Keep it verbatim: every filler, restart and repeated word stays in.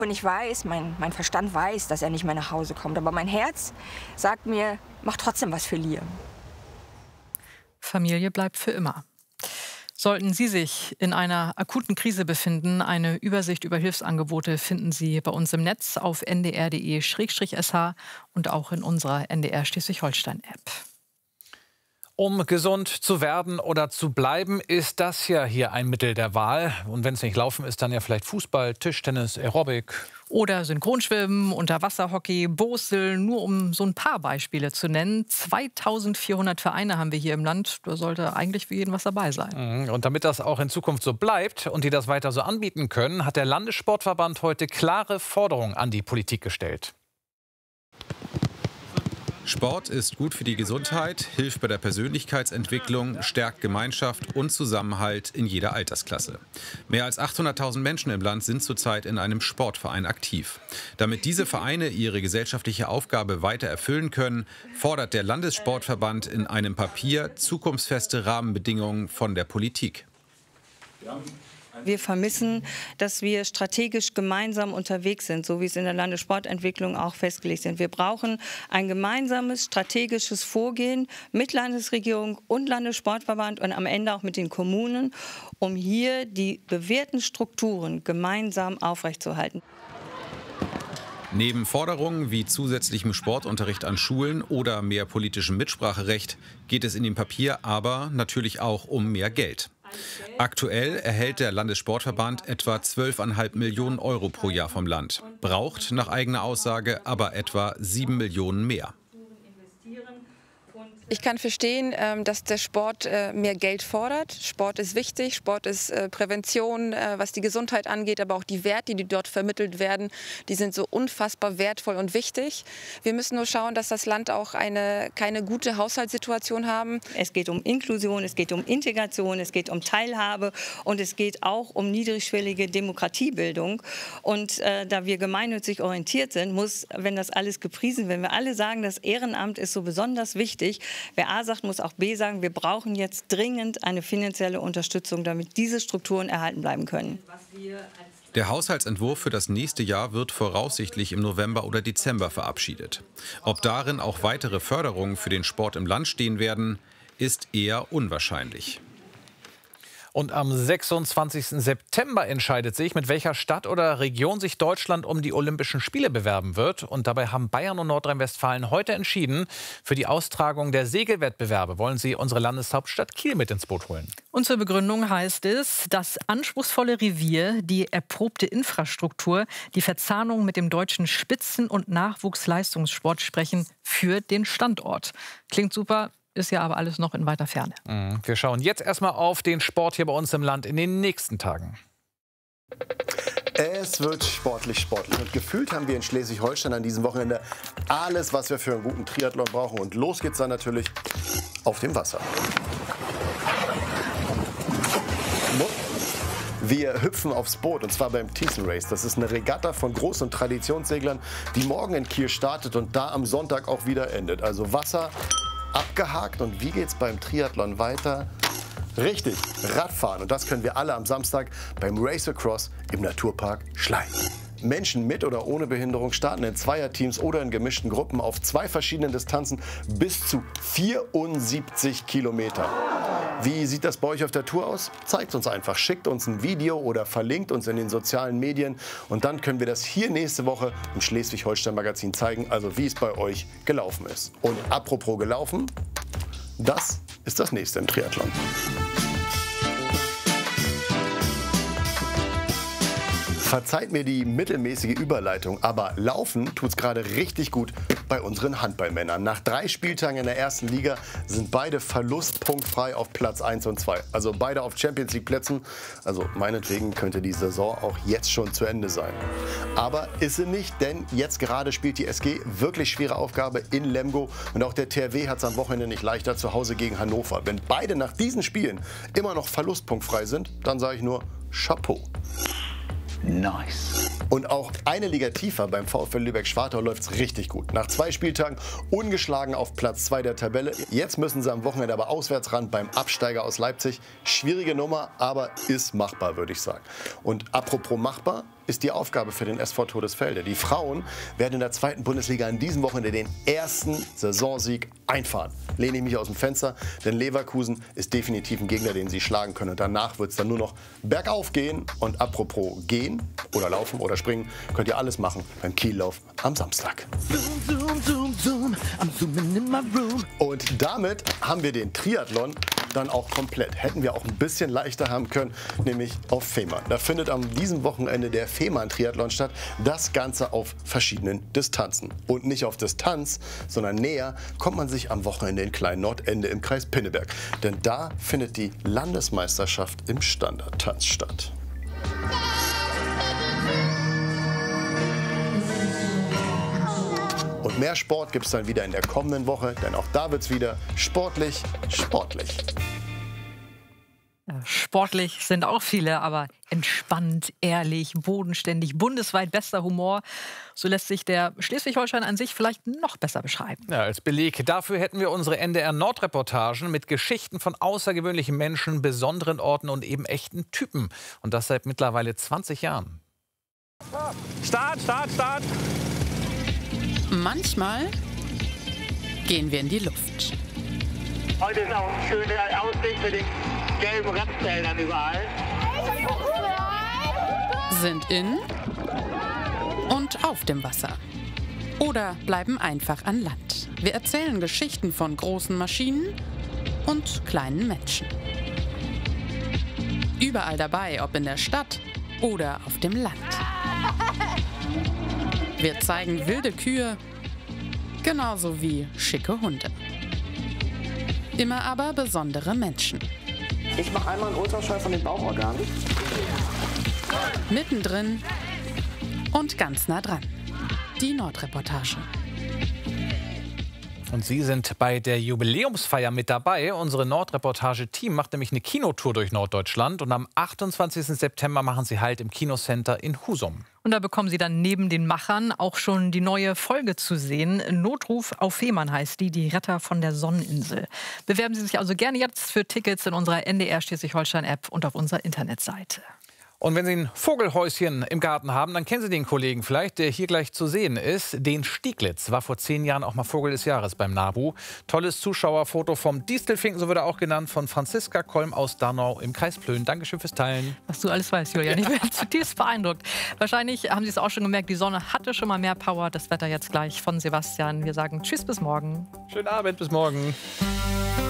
Und ich weiß, mein, mein Verstand weiß, dass er nicht mehr nach Hause kommt. Aber mein Herz sagt mir, mach trotzdem was für Liam. Familie bleibt für immer. Sollten Sie sich in einer akuten Krise befinden, eine Übersicht über Hilfsangebote finden Sie bei uns im Netz auf n d r punkt d e Schrägstrich s h und auch in unserer N D R Schleswig-Holstein-App. Um gesund zu werden oder zu bleiben, ist das ja hier ein Mittel der Wahl. Und wenn es nicht Laufen ist, dann ja vielleicht Fußball, Tischtennis, Aerobic. Oder Synchronschwimmen, Unterwasserhockey, Boseln, nur um so ein paar Beispiele zu nennen. zweitausendvierhundert Vereine haben wir hier im Land. Da sollte eigentlich für jeden was dabei sein. Und damit das auch in Zukunft so bleibt und die das weiter so anbieten können, hat der Landessportverband heute klare Forderungen an die Politik gestellt. Sport ist gut für die Gesundheit, hilft bei der Persönlichkeitsentwicklung, stärkt Gemeinschaft und Zusammenhalt in jeder Altersklasse. Mehr als achthunderttausend Menschen im Land sind zurzeit in einem Sportverein aktiv. Damit diese Vereine ihre gesellschaftliche Aufgabe weiter erfüllen können, fordert der Landessportverband in einem Papier zukunftsfeste Rahmenbedingungen von der Politik. Wir vermissen, dass wir strategisch gemeinsam unterwegs sind, so wie es in der Landessportentwicklung auch festgelegt ist. Wir brauchen ein gemeinsames strategisches Vorgehen mit Landesregierung und Landessportverband und am Ende auch mit den Kommunen, um hier die bewährten Strukturen gemeinsam aufrechtzuerhalten. Neben Forderungen wie zusätzlichem Sportunterricht an Schulen oder mehr politischem Mitspracherecht geht es in dem Papier aber natürlich auch um mehr Geld. Aktuell erhält der Landessportverband etwa zwölf Komma fünf Millionen Euro pro Jahr vom Land, braucht nach eigener Aussage aber etwa sieben Millionen mehr. Ich kann verstehen, dass der Sport mehr Geld fordert. Sport ist wichtig, Sport ist Prävention, was die Gesundheit angeht, aber auch die Werte, die dort vermittelt werden, die sind so unfassbar wertvoll und wichtig. Wir müssen nur schauen, dass das Land auch eine, keine gute Haushaltssituation haben. Es geht um Inklusion, es geht um Integration, es geht um Teilhabe und es geht auch um niedrigschwellige Demokratiebildung. Und äh, da wir gemeinnützig orientiert sind, muss, wenn das alles gepriesen wird, wenn wir alle sagen, das Ehrenamt ist so besonders wichtig, wer A sagt, muss auch B sagen, wir brauchen jetzt dringend eine finanzielle Unterstützung, damit diese Strukturen erhalten bleiben können. Der Haushaltsentwurf für das nächste Jahr wird voraussichtlich im November oder Dezember verabschiedet. Ob darin auch weitere Förderungen für den Sport im Land stehen werden, ist eher unwahrscheinlich. Und am sechsundzwanzigsten September entscheidet sich, mit welcher Stadt oder Region sich Deutschland um die Olympischen Spiele bewerben wird. Und dabei haben Bayern und Nordrhein-Westfalen heute entschieden, für die Austragung der Segelwettbewerbe wollen sie unsere Landeshauptstadt Kiel mit ins Boot holen. Und zur Begründung heißt es, das anspruchsvolle Revier, die erprobte Infrastruktur, die Verzahnung mit dem deutschen Spitzen- und Nachwuchsleistungssport sprechen für den Standort. Klingt super. Ist ja aber alles noch in weiter Ferne. Wir schauen jetzt erstmal auf den Sport hier bei uns im Land in den nächsten Tagen. Es wird sportlich, sportlich. Und gefühlt haben wir in Schleswig-Holstein an diesem Wochenende alles, was wir für einen guten Triathlon brauchen. Und los geht's dann natürlich auf dem Wasser. Wir hüpfen aufs Boot, und zwar beim Thyssen Race. Das ist eine Regatta von Groß- und Traditionsseglern, die morgen in Kiel startet und da am Sonntag auch wieder endet. Also Wasser abgehakt. Und wie geht's beim Triathlon weiter? Richtig, Radfahren. Und das können wir alle am Samstag beim Race Across im Naturpark Schlei. Menschen mit oder ohne Behinderung starten in Zweierteams oder in gemischten Gruppen auf zwei verschiedenen Distanzen bis zu vierundsiebzig Kilometer. Wie sieht das bei euch auf der Tour aus? Zeigt uns einfach, schickt uns ein Video oder verlinkt uns in den sozialen Medien und dann können wir das hier nächste Woche im Schleswig-Holstein-Magazin zeigen, also wie es bei euch gelaufen ist. Und apropos gelaufen, das ist das nächste im Triathlon. Verzeiht mir die mittelmäßige Überleitung, aber Laufen tut's gerade richtig gut bei unseren Handballmännern. Nach drei Spieltagen in der ersten Liga sind beide verlustpunktfrei auf Platz eins und zwei. Also beide auf Champions League Plätzen. Also meinetwegen könnte die Saison auch jetzt schon zu Ende sein. Aber ist sie nicht, denn jetzt gerade spielt die S G wirklich schwere Aufgabe in Lemgo. Und auch der T H W hat es am Wochenende nicht leichter zu Hause gegen Hannover. Wenn beide nach diesen Spielen immer noch verlustpunktfrei sind, dann sage ich nur Chapeau. Nice. Und auch eine Liga tiefer beim VfL Lübeck-Schwartau läuft es richtig gut. Nach zwei Spieltagen ungeschlagen auf Platz zwei der Tabelle. Jetzt müssen sie am Wochenende aber auswärts ran beim Absteiger aus Leipzig. Schwierige Nummer, aber ist machbar, würde ich sagen. Und apropos machbar, ist die Aufgabe für den S V Todesfelde. Die Frauen werden in der zweiten Bundesliga in diesem Wochenende den ersten Saisonsieg einfahren. Lehne ich mich aus dem Fenster, denn Leverkusen ist definitiv ein Gegner, den sie schlagen können. Und danach wird es dann nur noch bergauf gehen. Und apropos gehen oder laufen oder springen, könnt ihr alles machen beim Kiellauf am Samstag. Zoom, zoom, zoom, zoom. Und damit haben wir den Triathlon dann auch komplett. Hätten wir auch ein bisschen leichter haben können, nämlich auf Fehmarn. Da findet am diesem Wochenende der Fehmarn-Triathlon statt. Das Ganze auf verschiedenen Distanzen. Und nicht auf Distanz, sondern näher kommt man sich am Wochenende in Klein-Nordende im Kreis Pinneberg. Denn da findet die Landesmeisterschaft im Standardtanz statt. Und mehr Sport gibt es dann wieder in der kommenden Woche, denn auch da wird es wieder sportlich, sportlich. Sportlich sind auch viele, aber entspannt, ehrlich, bodenständig, bundesweit bester Humor. So lässt sich der Schleswig-Holstein an sich vielleicht noch besser beschreiben. Ja, als Beleg dafür hätten wir unsere N D R-Nord-Reportagen mit Geschichten von außergewöhnlichen Menschen, besonderen Orten und eben echten Typen. Und das seit mittlerweile zwanzig Jahren. Start, Start, Start! Manchmal gehen wir in die Luft. Heute ist auch eine schöne Aussicht mit den gelben Randfeldern überall. Sind in und auf dem Wasser. Oder bleiben einfach an Land. Wir erzählen Geschichten von großen Maschinen und kleinen Menschen. Überall dabei, ob in der Stadt oder auf dem Land. Wir zeigen wilde Kühe, genauso wie schicke Hunde. Immer aber besondere Menschen. Ich mache einmal einen Ultraschall von den Bauchorganen. Mittendrin und ganz nah dran. Die Nordreportage. Und Sie sind bei der Jubiläumsfeier mit dabei. Unsere Nordreportage-Team macht nämlich eine Kinotour durch Norddeutschland. Und am achtundzwanzigsten September machen Sie Halt im Kinocenter in Husum. Und da bekommen Sie dann neben den Machern auch schon die neue Folge zu sehen. Notruf auf Fehmarn heißt die, die Retter von der Sonneninsel. Bewerben Sie sich also gerne jetzt für Tickets in unserer N D R Schleswig-Holstein-App und auf unserer Internetseite. Und wenn Sie ein Vogelhäuschen im Garten haben, dann kennen Sie den Kollegen vielleicht, der hier gleich zu sehen ist. Den Stieglitz war vor zehn Jahren auch mal Vogel des Jahres beim NABU. Tolles Zuschauerfoto vom Distelfinken, so wird er auch genannt, von Franziska Kolm aus Darnau im Kreis Plön. Dankeschön fürs Teilen. Was du alles weißt, Julian. Ich bin zutiefst beeindruckt. Wahrscheinlich haben Sie es auch schon gemerkt, die Sonne hatte schon mal mehr Power. Das Wetter jetzt gleich von Sebastian. Wir sagen Tschüss, bis morgen. Schönen Abend, bis morgen.